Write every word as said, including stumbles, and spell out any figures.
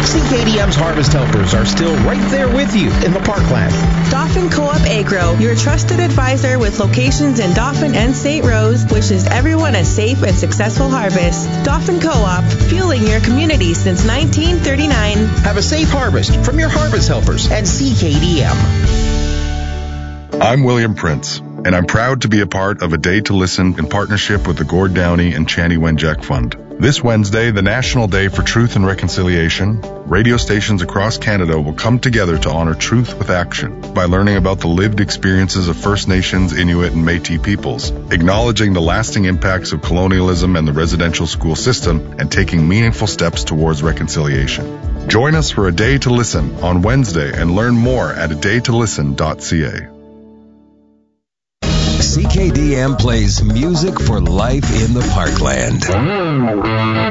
C K D M's Harvest Helpers are still right there with you in the parkland. Dauphin Co-op Agro, your trusted advisor with locations in Dauphin and Saint Rose, wishes everyone a safe and successful harvest. Dauphin Co-op, fueling your community since nineteen thirty-nine. Have a safe harvest from your Harvest Helpers at C K D M. I'm William Prince, and I'm proud to be a part of A Day to Listen in partnership with the Gord Downey and Chani Wenjack Fund. This Wednesday, the National Day for Truth and Reconciliation, radio stations across Canada will come together to honor truth with action by learning about the lived experiences of First Nations, Inuit, and Métis peoples, acknowledging the lasting impacts of colonialism and the residential school system, and taking meaningful steps towards reconciliation. Join us for A Day to Listen on Wednesday and learn more at a day to listen dot c a. C K D M plays music for life in the Parkland.